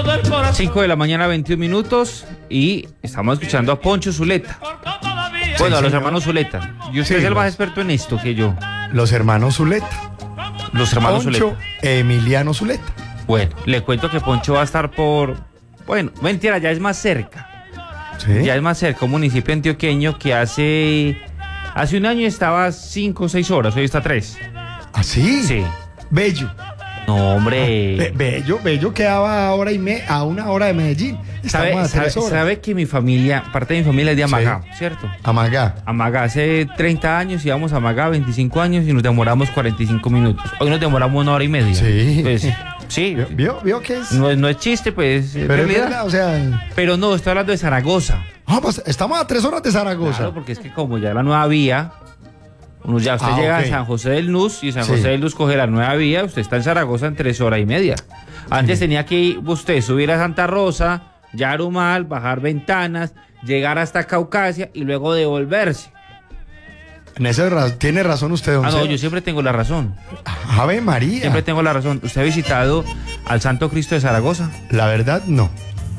5 de la mañana, 21 minutos, y estamos escuchando a Poncho Zuleta. Bueno, a los hermanos Zuleta. Y usted es el más experto en esto que yo. Los hermanos Zuleta. Los hermanos Poncho Zuleta. Emiliano Zuleta. Bueno, le cuento que Poncho va a estar por... Bueno, mentira, ya es más cerca. ¿Sí? Ya es más cerca, un municipio antioqueño que hace un año estaba a 5 o 6 horas, hoy está a 3. ¿Ah, sí? Sí. Bello. No, hombre. Bello quedaba a una hora de Medellín. Estamos a 3 horas. ¿Sabe que mi familia, parte de mi familia es de Amagá, Sí. ¿cierto? Amagá. Amagá, hace 30 años íbamos a Amagá, 25 años y nos demoramos 45 minutos. Hoy nos demoramos 1 hora y media. Sí. Pues, sí. ¿Vio que es? No es chiste, pues, en Pero es realidad. verdad, o sea... Pero no, estoy hablando de Zaragoza. Pues estamos a 3 horas de Zaragoza. Claro, porque es que como ya la nueva vía, usted llega ok. a San José del Luz y San Sí. José del Luz coge la nueva vía, usted está en Zaragoza en 3 horas y media. Antes tenía que ir usted subir a Santa Rosa, Yarumal, bajar Ventanas, llegar hasta Caucasia y luego devolverse. En eso tiene razón usted, don No, Sebas. yo siempre tengo la razón. Ave María. Siempre tengo la razón. ¿Usted ha visitado al Santo Cristo de Zaragoza? La verdad, no.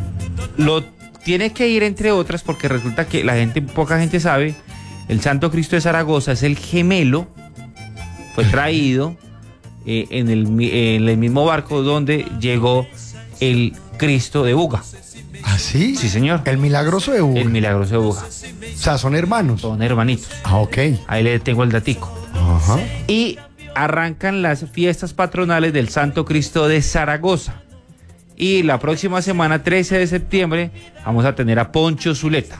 Lo tiene que ir, entre otras, porque resulta que poca gente sabe, el Santo Cristo de Zaragoza es el gemelo, fue traído en el mismo barco donde llegó el Cristo de Buga. ¿Ah, sí? Sí, señor. El milagroso de Hugo. El milagroso de Buga. O sea, son hermanos. Son hermanitos. Ah, ok. Ahí le tengo el datico. Ajá. Y arrancan las fiestas patronales del Santo Cristo de Zaragoza. Y la próxima semana, 13 de septiembre, vamos a tener a Poncho Zuleta.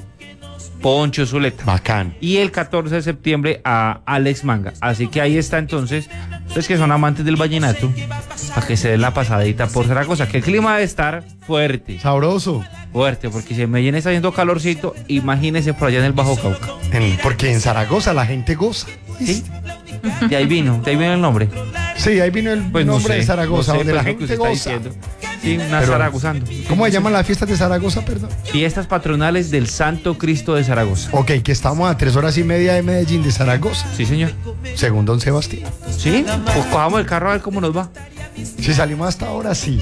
Poncho Zuleta. Bacán. Y el 14 de septiembre a Alex Manga. Así que ahí está entonces, ustedes que son amantes del vallenato, para que se den la pasadita por Zaragoza, que el clima debe estar fuerte, Sabroso. fuerte, porque si en Medellín está haciendo calorcito, imagínense por allá en el Bajo Cauca. Porque en Zaragoza la gente goza. ¿Sí? De ahí vino el nombre. Sí, ahí vino el Pues no nombre sé, de Zaragoza, no sé, donde la pues, lo que gente usted está goza. diciendo. Sí, una Pero, zaragozando. ¿Cómo se llaman las fiestas de Zaragoza, perdón? Fiestas patronales del Santo Cristo de Zaragoza. Ok, que estamos a 3 horas y media de Medellín, de Zaragoza, Sí, señor. según don Sebastián. Sí, pues cojamos el carro a ver cómo nos va. Si salimos hasta ahora, sí.